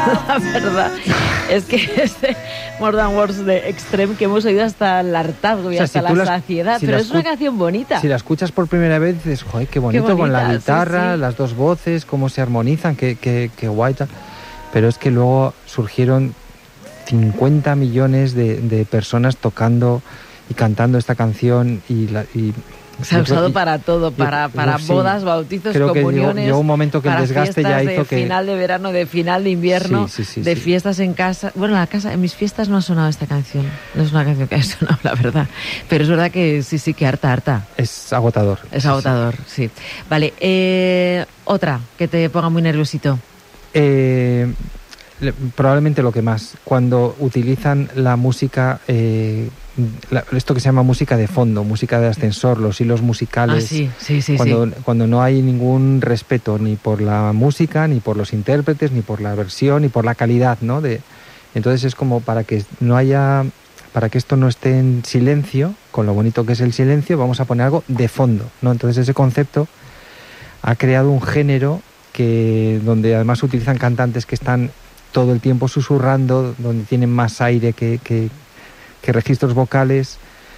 La verdad es que este More Than Words de Extreme que hemos oído hasta el hartazgo y hasta la saciedad, pero es una canción bonita. Si la escuchas por primera vez dices, joder, qué bonito, bonita, con la guitarra, sí. Las dos voces, cómo se armonizan, qué guay. Pero es que luego surgieron 50 millones de personas tocando y cantando esta canción y se ha usado para todo, para bodas, sí, bautizos, comuniones. Llegó un momento que el desgaste ya hizo que... de final de verano, de final de invierno, de fiestas en casa. Bueno, en mis fiestas no ha sonado esta canción. No es una canción que ha sonado, la verdad. Pero es verdad que sí, que harta. Es agotador. Es agotador, sí. Vale, otra que te ponga muy nerviosito. Probablemente lo que más. Cuando utilizan la música... esto que se llama música de fondo, música de ascensor, los hilos musicales, cuando no hay ningún respeto ni por la música, ni por los intérpretes, ni por la versión, ni por la calidad, ¿no? Entonces es como para que esto no esté en silencio, con lo bonito que es el silencio, vamos a poner algo de fondo, ¿no? Entonces ese concepto ha creado un género donde además utilizan cantantes que están todo el tiempo susurrando, donde tienen más aire que registros vocales,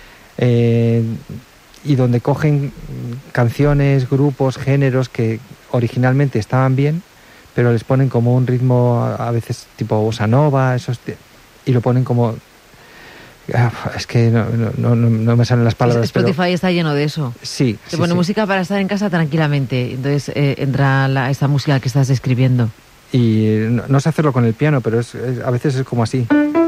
y donde cogen canciones, grupos, géneros que originalmente estaban bien, pero les ponen como un ritmo a veces tipo bossa nova, y lo ponen como... Es que no me salen las palabras. Spotify está lleno de eso. Sí. Te pone música para estar en casa tranquilamente, entonces entra esta música que estás describiendo. Y no sé hacerlo con el piano, pero a veces es como así.